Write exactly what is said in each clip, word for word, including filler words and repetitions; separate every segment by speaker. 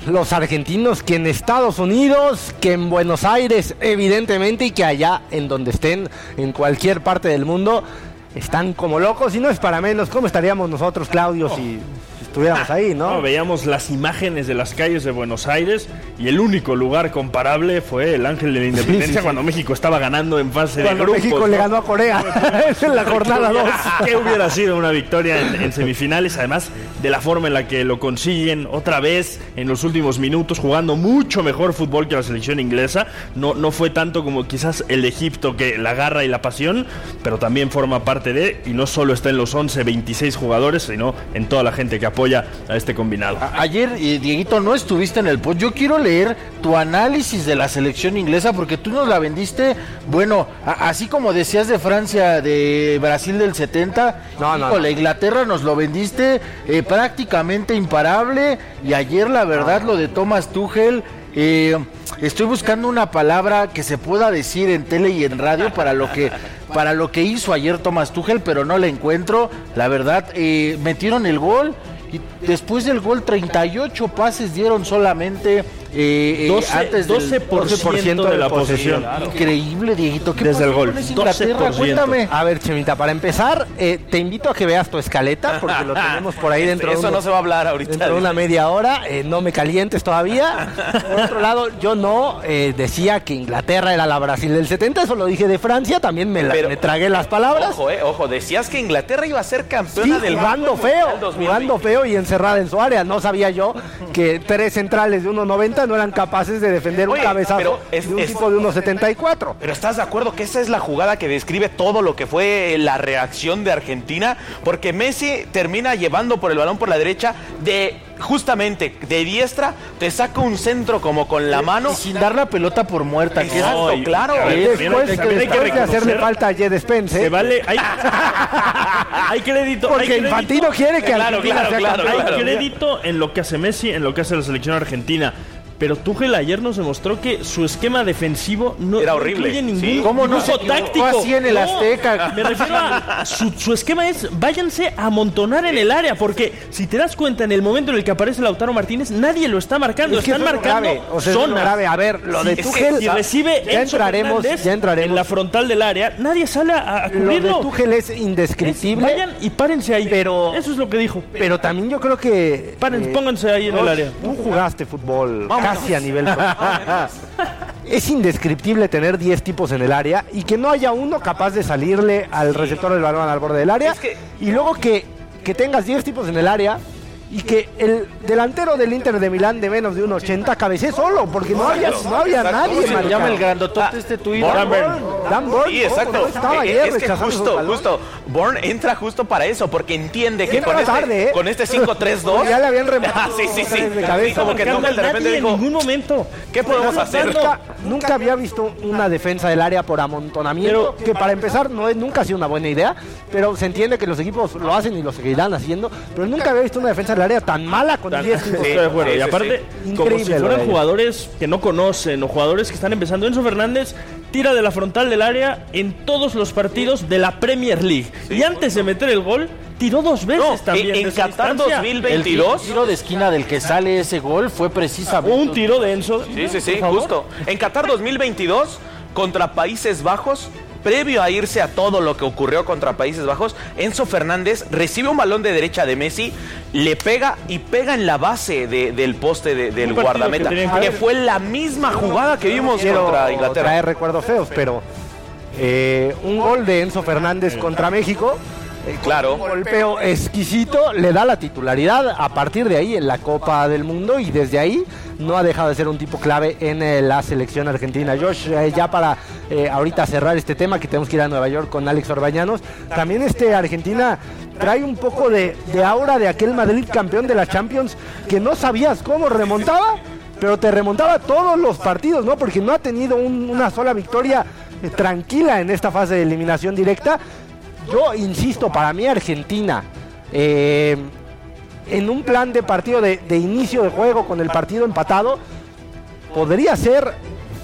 Speaker 1: los argentinos que en Estados Unidos, que en Buenos Aires, evidentemente, y que allá en donde estén, en cualquier parte del mundo, están como locos, y no es para menos. ¿Cómo estaríamos nosotros, Claudio, oh. si estuviéramos ahí, ¿no?
Speaker 2: no? Veíamos las imágenes de las calles de Buenos Aires y el único lugar comparable fue el Ángel de la Independencia, sí, sí, cuando sí. México estaba ganando en fase
Speaker 1: cuando
Speaker 2: de grupos.
Speaker 1: México, ¿no?, le ganó a Corea en la jornada dos.
Speaker 2: ¿Qué hubiera sido una victoria en, en semifinales? Además de la forma en la que lo consiguen otra vez en los últimos minutos, jugando mucho mejor fútbol que la selección inglesa. No, no fue tanto como quizás el de Egipto, que la garra y la pasión, pero también forma parte de, y no solo está en los once, veintiséis jugadores, sino en toda la gente que apoya a este combinado.
Speaker 3: Ayer, eh, Dieguito, no estuviste en el post. Yo quiero leer tu análisis de la selección inglesa, porque tú nos la vendiste, bueno, a, así como decías de Francia, de Brasil del setenta,
Speaker 1: no, no,
Speaker 3: híjole,
Speaker 1: no.
Speaker 3: Inglaterra nos lo vendiste eh, prácticamente imparable, y ayer la verdad no. lo de Thomas Tuchel, eh, estoy buscando una palabra que se pueda decir en tele y en radio para lo que para lo que hizo ayer Thomas Tuchel, pero no la encuentro, la verdad. Eh, metieron el gol y después del gol treinta y ocho pases dieron solamente eh,
Speaker 2: doce,
Speaker 3: antes del
Speaker 2: doce por ciento de la posesión.
Speaker 3: Claro. Increíble, Dieguito. ¿Qué
Speaker 2: desde el gol?
Speaker 3: Inglaterra? Cuéntame.
Speaker 1: A ver, Chemita, para empar, eh, te invito a que veas tu escaleta, porque lo tenemos por ahí dentro.
Speaker 4: Eso
Speaker 1: de unos,
Speaker 4: no se va a hablar ahorita.
Speaker 1: Dentro de una media hora. Eh, no me calientes todavía. Por otro lado, yo no eh, decía que Inglaterra era la Brasil del setenta, eso lo dije de Francia, también me, la, Pero, me tragué las palabras.
Speaker 4: Ojo, eh, ojo, decías que Inglaterra iba a ser campeona
Speaker 1: sí,
Speaker 4: del
Speaker 1: jugando feo, jugando feo y encerrada en su área. No sabía yo que tres centrales de uno noventa no eran capaces de defender Oye, un cabezazo es, de un es, tipo de uno setenta y cuatro.
Speaker 4: Pero ¿estás de acuerdo que esa es la jugada que describe todo lo que fue la reacción de Argentina? Porque Messi termina llevando por el balón por la derecha, de justamente de diestra, te saca un centro como con la mano.
Speaker 3: Y sin dar la pelota por muerta.
Speaker 4: Exacto, no, claro.
Speaker 1: Después, después, después hay que de hacerle falta a Jed Spence.
Speaker 2: Se vale. Hay, hay crédito.
Speaker 1: Porque
Speaker 2: hay crédito,
Speaker 1: Infantino quiere que
Speaker 4: claro,
Speaker 1: Argentina
Speaker 4: claro,
Speaker 1: sea
Speaker 4: claro,
Speaker 1: campeón.
Speaker 2: Hay crédito en lo que hace Messi, en lo que hace la selección argentina. Pero Tuchel ayer nos demostró que su esquema defensivo no
Speaker 4: era horrible.
Speaker 2: incluye ningún
Speaker 3: ¿Sí? ¿Cómo no
Speaker 2: uso táctico.
Speaker 3: Así en el
Speaker 2: no,
Speaker 3: Azteca.
Speaker 2: Me refiero a su, su esquema es váyanse a amontonar en el área, porque si te das cuenta en el momento en el que aparece Lautaro Martínez, nadie lo está marcando,
Speaker 1: es que
Speaker 2: están marcando
Speaker 1: grave, o sea,
Speaker 2: zonas.
Speaker 1: Grave. A ver, lo de
Speaker 2: si,
Speaker 1: Tuchel,
Speaker 2: si recibe
Speaker 1: ya
Speaker 2: Enzo
Speaker 1: entraremos,
Speaker 2: Fernández
Speaker 1: ya entraremos
Speaker 2: en la frontal del área, nadie sale a, a cubrirlo.
Speaker 1: Lo de Tuchel es indescriptible.
Speaker 2: Es, vayan y párense ahí.
Speaker 1: Pero
Speaker 2: eso es lo que dijo.
Speaker 1: Pero también yo creo que
Speaker 2: Paren, eh, pónganse ahí en
Speaker 1: no,
Speaker 2: el área.
Speaker 1: Tú jugaste fútbol
Speaker 4: Vámonos.
Speaker 1: casi a nivel es indescriptible tener diez tipos en el área y que no haya uno capaz de salirle al receptor del balón al borde del área,
Speaker 4: es que...
Speaker 1: y luego que, que tengas diez tipos en el área y que el delantero del Inter de Milán de menos de uno ochenta cabecee solo, porque no había, no había nadie.
Speaker 3: Se llama el grandotote este tuyo.
Speaker 1: Dan Burn. Dan Burn.
Speaker 4: Sí, exacto.
Speaker 1: No estaba
Speaker 4: es,
Speaker 1: ayer
Speaker 4: es que justo, justo, Bourne entra justo para eso, porque entiende que con,
Speaker 1: tarde,
Speaker 4: este,
Speaker 1: ¿eh?
Speaker 4: con este cinco tres dos
Speaker 1: ya le habían rematado.
Speaker 4: sí, sí, sí.
Speaker 1: De cabeza.
Speaker 4: Como que Tuchel de repente dijo,
Speaker 2: en ningún momento.
Speaker 4: ¿Qué podemos hacer?
Speaker 1: Nunca, nunca había visto una defensa del área por amontonamiento, pero, que para empezar no es, nunca ha sido una buena idea, pero se entiende que los equipos lo hacen y lo seguirán haciendo, pero nunca había visto una defensa del área tan mala con diez tipos.
Speaker 2: Sí, de acuerdo.
Speaker 4: sí,
Speaker 2: Y aparte,
Speaker 1: sí.
Speaker 2: como si fueran
Speaker 1: lo
Speaker 2: jugadores que no conocen o jugadores que están empezando. Enzo Fernández tira de la frontal del área en todos los partidos de la Premier League. Sí. Y antes de meter el gol, tiró dos veces no, también.
Speaker 4: En, en Qatar dos mil veintidós.
Speaker 3: El tiro de esquina del que sale ese gol fue precisamente
Speaker 2: un tiro de Enzo.
Speaker 4: Sí, sí, sí, justo. En Qatar dos mil veintidós, contra Países Bajos, previo a irse a todo lo que ocurrió contra Países Bajos, Enzo Fernández recibe un balón de derecha de Messi, le pega y pega en la base de, del poste de, del guardameta, que, que fue la misma jugada que vimos
Speaker 1: Quiero
Speaker 4: contra Inglaterra.
Speaker 1: Traer recuerdos feos, pero eh, un gol de Enzo Fernández contra México, eh,
Speaker 4: claro,
Speaker 1: un golpeo exquisito, le da la titularidad a partir de ahí en la Copa del Mundo, y desde ahí no ha dejado de ser un tipo clave en eh, la selección argentina. Josh, eh, ya para eh, ahorita cerrar este tema, que tenemos que ir a Nueva York con Alex Orbañanos, también este Argentina trae un poco de, de aura de aquel Madrid campeón de la Champions, que no sabías cómo remontaba, pero te remontaba todos los partidos, ¿no? Porque no ha tenido un, una sola victoria eh, tranquila en esta fase de eliminación directa. Yo insisto, para mí Argentina, eh, en un plan de partido de, de inicio de juego con el partido empatado, podría ser,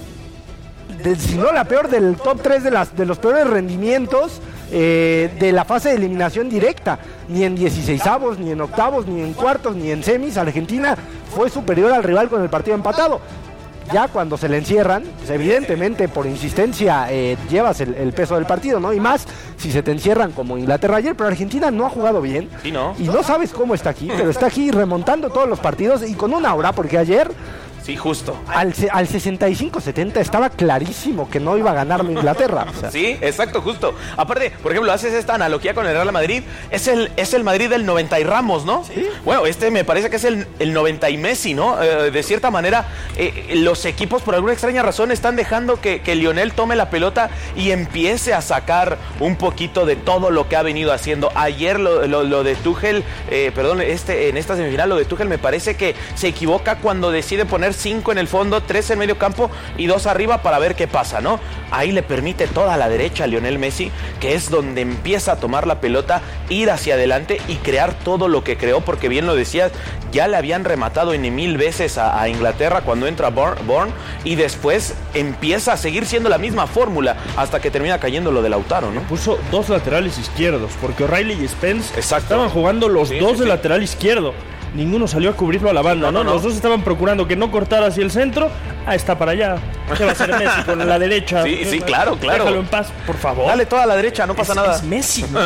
Speaker 1: de, si no la peor, del top tres de, las, de los peores rendimientos eh, de la fase de eliminación directa. Ni en dieciseisavos, ni en octavos, ni en cuartos, ni en semis, Argentina fue superior al rival con el partido empatado. Ya cuando se le encierran, pues evidentemente por insistencia eh, llevas el, el peso del partido, ¿no? Y más si se te encierran como Inglaterra ayer, pero Argentina no ha jugado bien.
Speaker 4: Sí, ¿no?
Speaker 1: Y no sabes cómo está aquí, pero está aquí remontando todos los partidos y con una aura, porque ayer...
Speaker 4: Sí, justo.
Speaker 1: Al, al sesenta y cinco setenta estaba clarísimo que no iba a ganarlo Inglaterra. O sea.
Speaker 4: Sí, exacto, justo. Aparte, por ejemplo, haces esta analogía con el Real Madrid. Es el, es el Madrid del noventa y Ramos, ¿no?
Speaker 1: Sí.
Speaker 4: Bueno, este me parece que es el, el noventa y Messi, ¿no? Eh, de cierta manera, eh, los equipos por alguna extraña razón están dejando que, que Lionel tome la pelota y empiece a sacar un poquito de todo lo que ha venido haciendo. Ayer lo, lo, lo de Tuchel, eh, perdón, este, en esta semifinal, lo de Tuchel me parece que se equivoca cuando decide poner cinco en el fondo, tres en medio campo y dos arriba para ver qué pasa, ¿no? Ahí le permite toda la derecha a Lionel Messi, que es donde empieza a tomar la pelota, ir hacia adelante y crear todo lo que creó, porque bien lo decías, ya le habían rematado en mil veces a, a Inglaterra cuando entra Bourne y después empieza a seguir siendo la misma fórmula hasta que termina cayendo lo de Lautaro, ¿no?
Speaker 2: Puso dos laterales izquierdos, porque O'Reilly y Spence
Speaker 4: Exacto.
Speaker 2: estaban jugando los
Speaker 4: Sí,
Speaker 2: dos
Speaker 4: sí,
Speaker 2: de
Speaker 4: sí.
Speaker 2: lateral izquierdo. Ninguno salió a cubrirlo a la banda,
Speaker 4: Sí, no,
Speaker 2: ¿no?
Speaker 4: no, no.
Speaker 2: Los dos estaban procurando que no cortara hacia el centro. Ah, está para allá. ¿Qué va a hacer Messi con la derecha?
Speaker 4: Sí, sí, claro, claro.
Speaker 2: Déjalo en paz, por favor.
Speaker 4: Dale toda la derecha, no pasa
Speaker 2: es,
Speaker 4: nada.
Speaker 2: Es Messi, ¿no?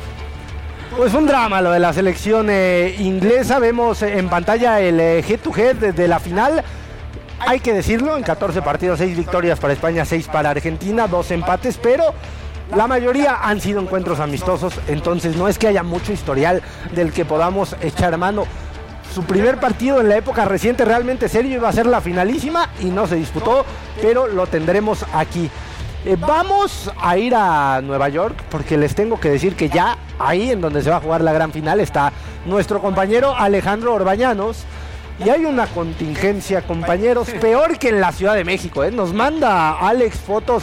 Speaker 1: Pues un drama lo de la selección eh, inglesa. Vemos eh, en pantalla el eh, head to head de, de la final. Hay que decirlo, en catorce partidos, seis victorias para España, seis para Argentina, dos empates, pero la mayoría han sido encuentros amistosos, entonces no es que haya mucho historial del que podamos echar mano. Su primer partido en la época reciente realmente serio iba a ser la finalísima y no se disputó, pero lo tendremos aquí. Eh, vamos a ir a Nueva York porque les tengo que decir que ya ahí en donde se va a jugar la gran final está nuestro compañero Alejandro Orbañanos. Y hay una contingencia, compañeros, peor que en la Ciudad de México, ¿eh? Nos manda Alex fotos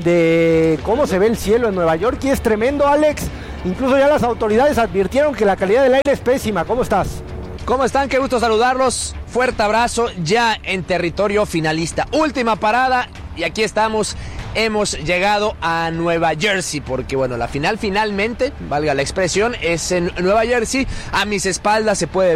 Speaker 1: de cómo se ve el cielo en Nueva York y es tremendo, Alex. Incluso ya las autoridades advirtieron que la calidad del aire es pésima. ¿Cómo estás?
Speaker 5: ¿Cómo están? Qué gusto saludarlos. Fuerte abrazo ya en territorio finalista. Última parada y aquí estamos. Hemos llegado a Nueva Jersey porque, bueno, la final finalmente, valga la expresión, es en Nueva Jersey. A mis espaldas se puede